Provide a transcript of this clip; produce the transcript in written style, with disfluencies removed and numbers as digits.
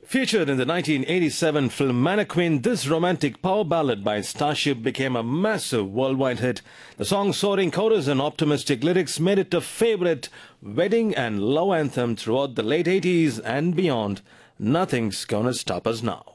Featured in the 1987 film Mannequin, this romantic power ballad by Starship became a massive worldwide hit. The song's soaring chorus and optimistic lyrics made it a favorite wedding and love anthem throughout the late 80s and beyond. Nothing's gonna stop us now.